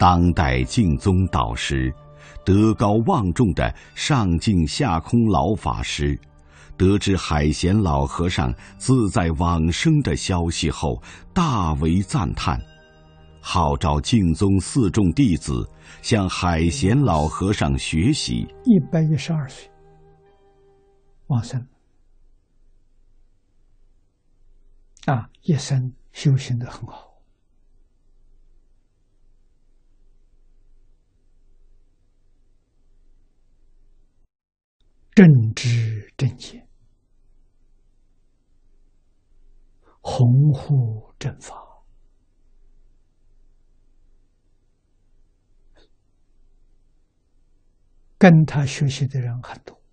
当代净宗导师，德高望重的上净下空老法师，得知海贤老和尚自在往生的消息后，大为赞叹，号召净宗四众弟子向海贤老和尚学习。 112岁往生一生修行得很好。正知正见，弘护正法，跟他学习的人很多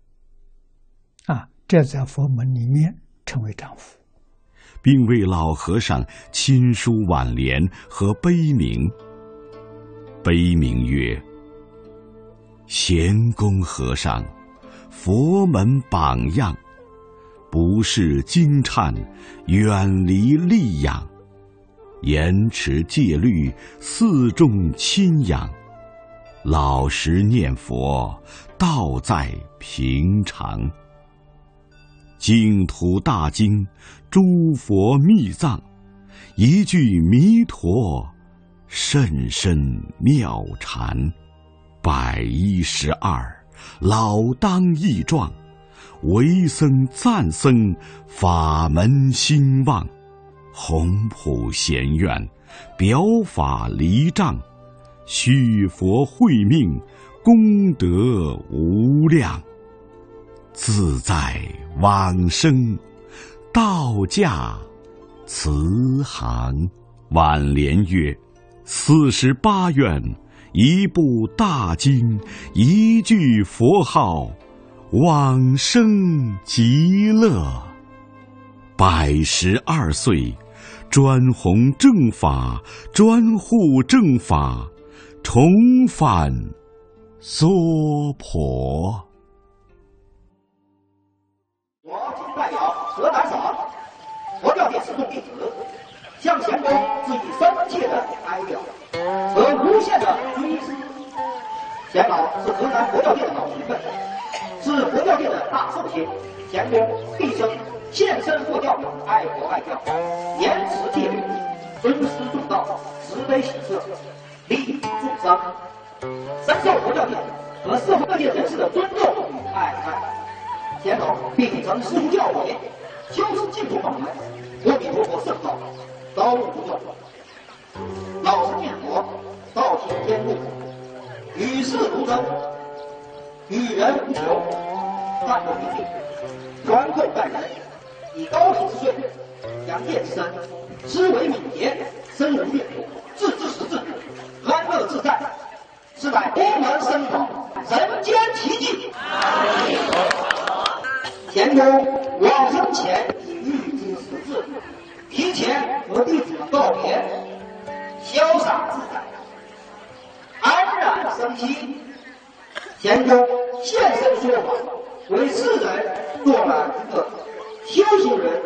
这在佛门里面称为丈夫， 并为老和尚亲书挽联和碑铭。碑铭曰：贤公和尚，佛门榜样，不是经忏，远离戾养，严持戒律，四众亲仰，老实念佛，道在平常。净土大经，诸佛密藏，一句弥陀，甚深妙禅。112，老当益壮，为僧赞僧，法门兴旺，宏普贤愿，表法离障，续佛慧命，功德无量。自在往生，道驾慈航。挽联曰：48愿，一部大经，一句佛号，往生极乐。112岁，专弘正法，专护正法，重返娑婆。 我今代表河南省佛教界四众弟子，向贤公致以深切的哀悼和无限的尊师。贤老是河南佛教界的老前辈，是佛教界的大寿星。贤公毕生献身佛教，爱国爱教，严持戒律，尊师重道，慈悲喜舍，利益众生，深受佛教界和社会各界人士的尊重与爱戴。贤老秉承师父教诲，修持净土法门，阿弥陀佛圣号，高悟不断，老实念佛，道行坚固，与世如真，与人无求，淡泊平静，宽厚待人，以高品之税，扬业之身，思维敏捷，深入阅读，自知识智，安乐自在，是乃佛门僧宝，人间奇迹。贤公往生前已预知时至，提前和弟子们告别，潇洒自在，安然生息。贤公现身说法，为世人做了一个修行人